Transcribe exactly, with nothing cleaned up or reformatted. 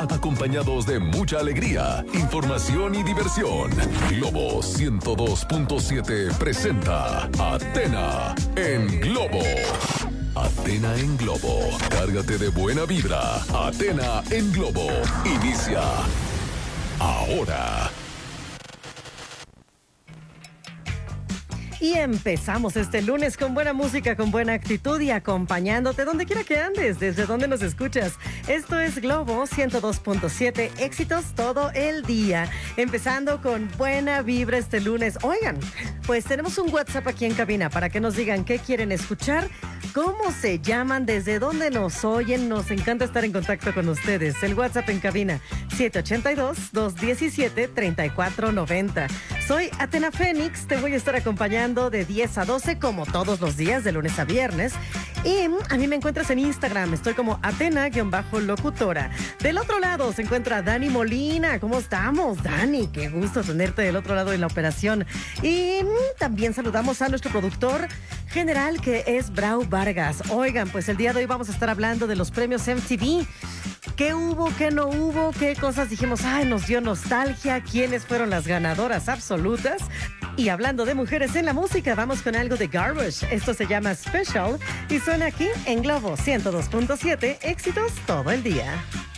acompañados de mucha alegría, información y diversión. Globo ciento dos punto siete presenta Athena en Globo. Athena en Globo. Cárgate de buena vibra. Athena en Globo. Inicia ahora. Y empezamos este lunes con buena música, con buena actitud y acompañándote donde quiera que andes, desde donde nos escuchas. Esto es Globo ciento dos punto siete, éxitos todo el día. Empezando con buena vibra este lunes. Oigan, pues tenemos un WhatsApp aquí en cabina para que nos digan qué quieren escuchar, cómo se llaman, desde dónde nos oyen. Nos encanta estar en contacto con ustedes. El WhatsApp en cabina, siete ocho dos, dos uno siete, tres cuatro nueve cero. Soy Athena Fénix, te voy a estar acompañando de diez a doce, como todos los días, de lunes a viernes. Y a mí me encuentras en Instagram, estoy como Athena-locutora. Del otro lado se encuentra Dani Molina. ¿Cómo estamos, Dani? Qué gusto tenerte del otro lado de la operación. Y también saludamos a nuestro productor general, que es Brau Vargas. Oigan, pues el día de hoy vamos a estar hablando de los premios M T V. ¿Qué hubo, qué no hubo? ¿Qué cosas dijimos? Ay, nos dio nostalgia. ¿Quiénes fueron las ganadoras absolutas? Y hablando de mujeres en la música, vamos con algo de Garbage. Esto se llama Special y suena aquí en Globo ciento dos punto siete, éxitos todo el día.